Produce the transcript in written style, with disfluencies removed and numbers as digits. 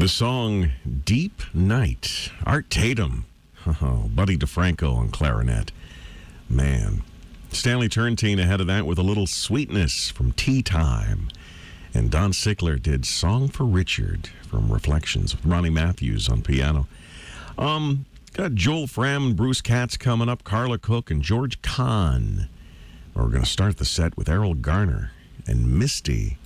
The song Deep Night, Art Tatum, Buddy DeFranco on clarinet. Man. Stanley Turrentine ahead of that with a little Sweetness from Tea Time. And Don Sickler did Song for Richard from Reflections with Ronnie Matthews on piano. Got Joel Fram and Bruce Katz coming up, Carla Cook and George Kahn. We're going to start the set with Errol Garner and Misty